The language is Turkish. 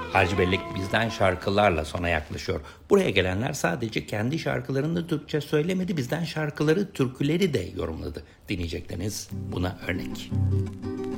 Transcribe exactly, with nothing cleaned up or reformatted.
Hacı Bellek bizden şarkılarla sona yaklaşıyor. Buraya gelenler sadece kendi şarkılarını Türkçe söylemedi, bizden şarkıları, türküleri de yorumladı. Dinleyecekleriniz buna örnek.